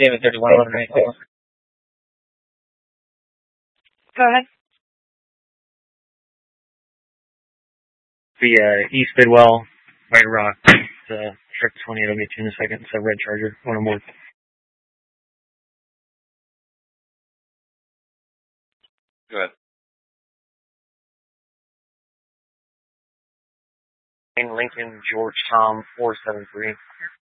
David 3111. Go ahead. The East Bidwell, White Rock, Trip 20, it'll get you in a second. It's a red Charger, one on board. Go ahead. In Lincoln, George Tom 473.